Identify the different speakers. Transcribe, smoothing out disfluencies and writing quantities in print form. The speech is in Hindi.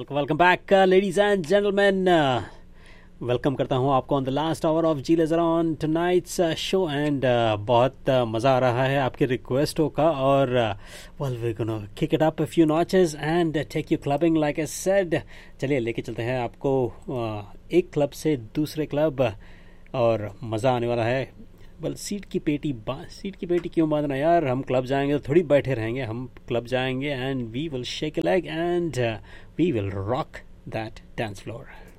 Speaker 1: Welcome back ladies and gentleman. Welcome करता हूं आपको on the last hour of ji laser on tonight's show and बहुत मज़ा आ रहा है आपके रिक्वेस्टों का और well we gonna kick it up a few notches and take you clubbing like I said. चलिए लेके चलते हैं आपको एक क्लब से दूसरे क्लब और मज़ा आने वाला है। बल सीट की पेटी क्यों बांधना यार, हम क्लब जाएंगे तो थोड़ी बैठे रहेंगे, हम क्लब जाएंगे and we will shake a leg and we will rock that dance floor.